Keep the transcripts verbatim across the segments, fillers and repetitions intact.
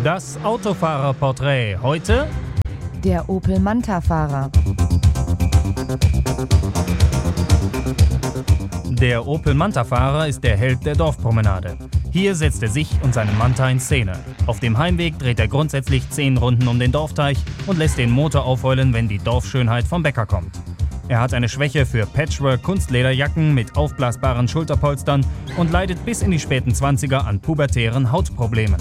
Das Autofahrerporträt heute: Der Opel Manta-Fahrer. Der Opel Manta-Fahrer ist der Held der Dorfpromenade. Hier setzt er sich und seinen Manta in Szene. Auf dem Heimweg dreht er grundsätzlich zehn Runden um den Dorfteich und lässt den Motor aufheulen, wenn die Dorfschönheit vom Bäcker kommt. Er hat eine Schwäche für Patchwork-Kunstlederjacken mit aufblasbaren Schulterpolstern und leidet bis in die späten Zwanziger an pubertären Hautproblemen.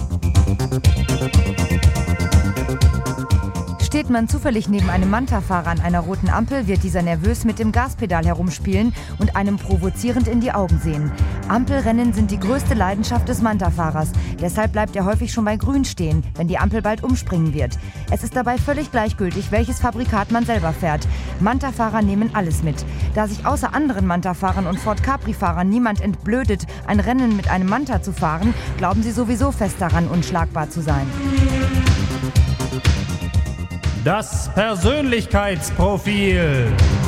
Steht man zufällig neben einem Manta-Fahrer an einer roten Ampel, wird dieser nervös mit dem Gaspedal herumspielen und einem provozierend in die Augen sehen. Ampelrennen sind die größte Leidenschaft des Manta-Fahrers. Deshalb bleibt er häufig schon bei Grün stehen, wenn die Ampel bald umspringen wird. Es ist dabei völlig gleichgültig, welches Fabrikat man selber fährt. Manta-Fahrer nehmen alles mit. Da sich außer anderen Manta-Fahrern und Ford Capri-Fahrern niemand entblödet, ein Rennen mit einem Manta zu fahren, glauben sie sowieso fest daran, unschlagbar zu sein. Das Persönlichkeitsprofil.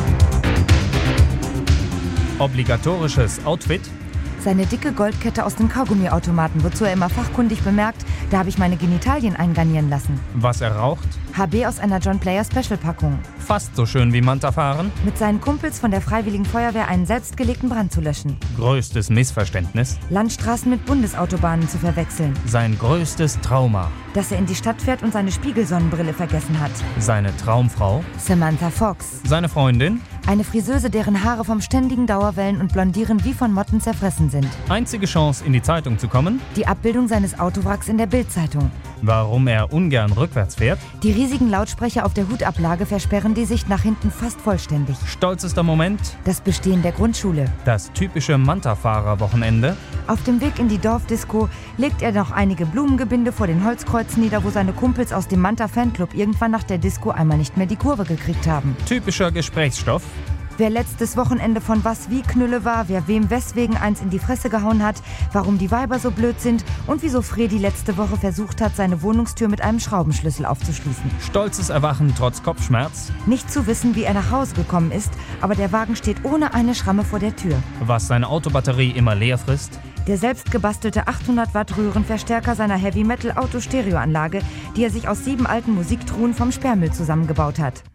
Obligatorisches Outfit: Seine dicke Goldkette aus dem Kaugummiautomaten, wozu er immer fachkundig bemerkt, da habe ich meine Genitalien eingarnieren lassen. Was er raucht: H B aus einer John Player Special-Packung. Fast so schön wie Manta fahren. Mit seinen Kumpels von der Freiwilligen Feuerwehr einen selbstgelegten Brand zu löschen. Größtes Missverständnis: Landstraßen mit Bundesautobahnen zu verwechseln. Sein größtes Trauma: Dass er in die Stadt fährt und seine Spiegelsonnenbrille vergessen hat. Seine Traumfrau: Samantha Fox. Seine Freundin: Eine Friseuse, deren Haare vom ständigen Dauerwellen und Blondieren wie von Motten zerfressen sind. Einzige Chance, in die Zeitung zu kommen: Die Abbildung seines Autowracks in der Bild-Zeitung. Warum er ungern rückwärts fährt: Die riesigen Lautsprecher auf der Hutablage versperren die Sicht nach hinten fast vollständig. Stolzester Moment: Das Bestehen der Grundschule. Das typische Manta-Fahrer-Wochenende: Auf dem Weg in die Dorfdisco legt er noch einige Blumengebinde vor den Holzkreuzen nieder, wo seine Kumpels aus dem Manta-Fanclub irgendwann nach der Disco einmal nicht mehr die Kurve gekriegt haben. Typischer Gesprächsstoff: Wer letztes Wochenende von was wie Knülle war, wer wem weswegen eins in die Fresse gehauen hat, warum die Weiber so blöd sind und wieso Fredi letzte Woche versucht hat, seine Wohnungstür mit einem Schraubenschlüssel aufzuschließen. Stolzes Erwachen trotz Kopfschmerz: Nicht zu wissen, wie er nach Hause gekommen ist, aber der Wagen steht ohne eine Schramme vor der Tür. Was seine Autobatterie immer leer frisst: Der selbst gebastelte achthundert Watt Röhrenverstärker seiner Heavy-Metal-Auto-Stereoanlage, die er sich aus sieben alten Musiktruhen vom Sperrmüll zusammengebaut hat.